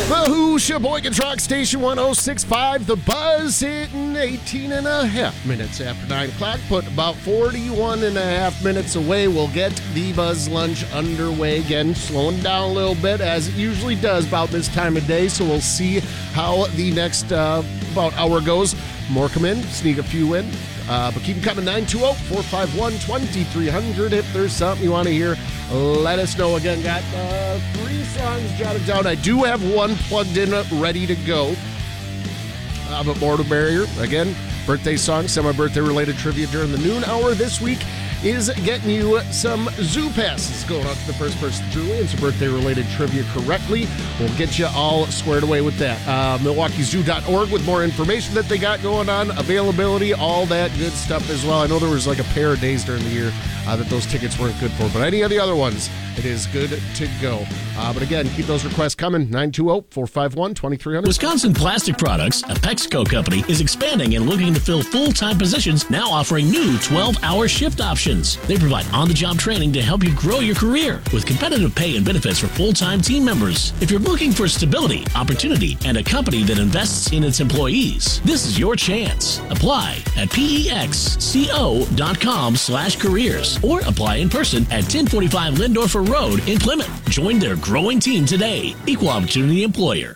The Who Sheboygan Truck Station 106.5. The Buzz hitting 18 and a half minutes after 9 o'clock. Put about 41 and a half minutes away. We'll get the Buzz Lunch underway again, slowing down a little bit as it usually does about this time of day. So we'll see how the next about hour goes. More come in, sneak a few in. But keep them coming, 920-451-2300. If there's something you want to hear, let us know. Again, got 3 songs jotted down. I do have one plugged in, ready to go. But more to barrier. Again, birthday songs, semi-birthday related trivia during the noon hour this week is getting you some zoo passes. Going out to the first person to answer birthday related trivia correctly. We'll get you all squared away with that. MilwaukeeZoo.org with more information that they got going on, availability, all that good stuff as well. I know there was like a pair of days during the year that those tickets weren't good for, but any of the other ones, it is good to go. But again, keep those requests coming, 920-451-2300. Wisconsin Plastic Products, a Pexco company, is expanding and looking to fill full-time positions, now offering new 12-hour shift options. They provide on-the-job training to help you grow your career with competitive pay and benefits for full-time team members. If you're looking for stability, opportunity, and a company that invests in its employees, this is your chance. Apply at pexco.com/careers or apply in person at 1045 Lindorfer Road in Plymouth. Join their growing team today. Equal Opportunity Employer.